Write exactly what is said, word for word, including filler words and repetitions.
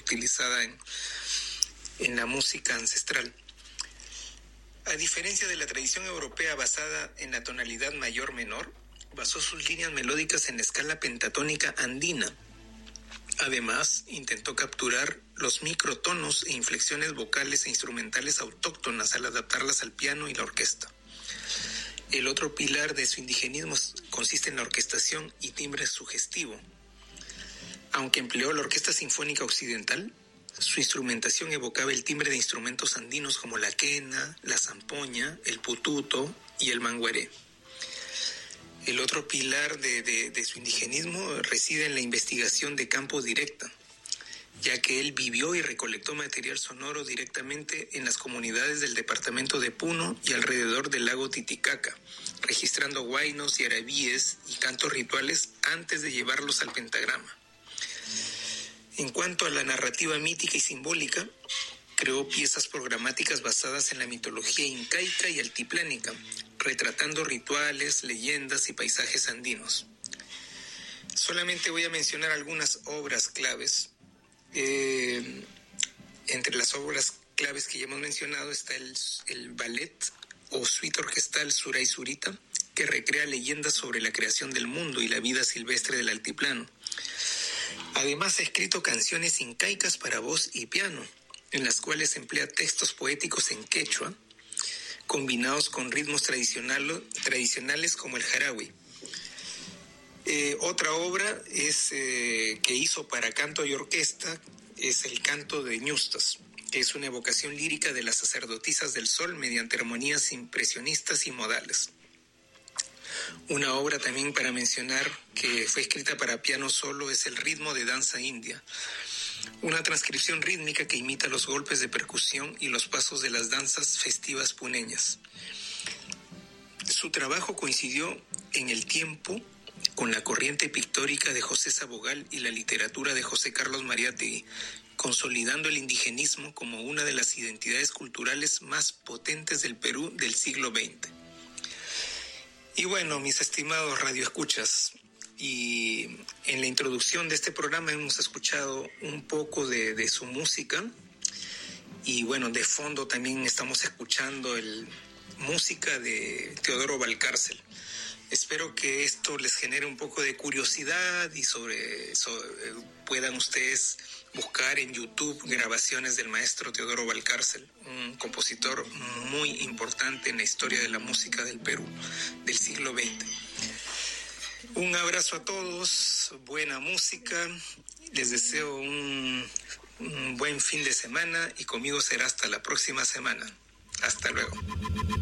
utilizada en, en la música ancestral. A diferencia de la tradición europea basada en la tonalidad mayor-menor, basó sus líneas melódicas en la escala pentatónica andina. Además, intentó capturar los microtonos e inflexiones vocales e instrumentales autóctonas al adaptarlas al piano y la orquesta. El otro pilar de su indigenismo consiste en la orquestación y timbre sugestivo. Aunque empleó la Orquesta Sinfónica Occidental, su instrumentación evocaba el timbre de instrumentos andinos como la quena, la zampoña, el pututo y el mangueré. El otro pilar de, de, de su indigenismo reside en la investigación de campo directa, ya que él vivió y recolectó material sonoro directamente en las comunidades del departamento de Puno y alrededor del lago Titicaca, registrando huaynos y arabíes y cantos rituales antes de llevarlos al pentagrama. En cuanto a la narrativa mítica y simbólica, creó piezas programáticas basadas en la mitología incaica y altiplánica, retratando rituales, leyendas y paisajes andinos. Solamente voy a mencionar algunas obras claves. Eh, entre las obras claves que ya hemos mencionado está el, el ballet o suite orquestal Suray Surita, que recrea leyendas sobre la creación del mundo y la vida silvestre del altiplano. Además ha escrito canciones incaicas para voz y piano, en las cuales emplea textos poéticos en quechua, combinados con ritmos tradicional, tradicionales como el jarawi. Eh, otra obra es, eh, que hizo para canto y orquesta es el canto de Ñustas, que es una evocación lírica de las sacerdotisas del sol mediante armonías impresionistas y modales. Una obra también para mencionar que fue escrita para piano solo es el ritmo de danza india, una transcripción rítmica que imita los golpes de percusión y los pasos de las danzas festivas puneñas. Su trabajo coincidió en el tiempo con la corriente pictórica de José Sabogal y la literatura de José Carlos Mariátegui, consolidando el indigenismo como una de las identidades culturales más potentes del Perú del siglo veinte. Y bueno, mis estimados radioescuchas, y en la introducción de este programa hemos escuchado un poco de, de su música, y bueno, de fondo también estamos escuchando el, música de Teodoro Valcárcel. Espero que esto les genere un poco de curiosidad y sobre, sobre puedan ustedes buscar en YouTube grabaciones del maestro Teodoro Valcárcel, un compositor muy importante en la historia de la música del Perú del siglo veinte. Un abrazo a todos, buena música, les deseo un, un buen fin de semana y conmigo será hasta la próxima semana. Hasta luego.